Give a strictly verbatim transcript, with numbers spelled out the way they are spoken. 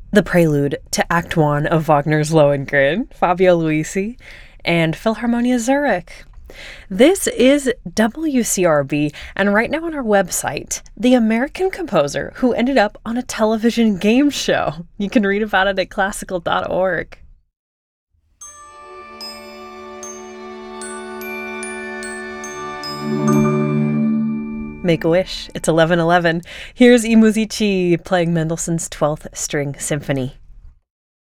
the prelude to Act One of Wagner's Lohengrin, Fabio Luisi, and Philharmonia Zurich. This is W C R B, and right now on our website, the American composer who ended up on a television game show. You can read about it at classical dot org. Make a wish. It's eleven eleven. Here's I Musici playing Mendelssohn's twelfth String Symphony.